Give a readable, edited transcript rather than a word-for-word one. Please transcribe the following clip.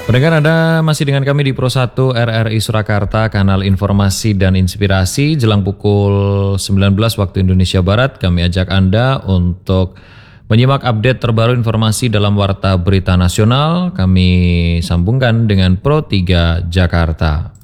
Pendengar, Anda masih dengan kami di Pro 1 RRI Surakarta, kanal informasi dan inspirasi. Jelang pukul 19 waktu Indonesia Barat, kami ajak Anda untuk menyimak update terbaru informasi dalam Warta Berita Nasional. Kami sambungkan dengan Pro 3 Jakarta.